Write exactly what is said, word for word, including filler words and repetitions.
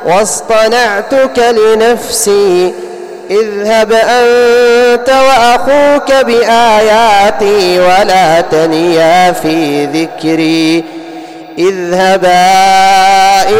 واصطنعتك لنفسي. اذهب أنت وأخوك بآياتي ولا تنيا في ذكري. اذهبا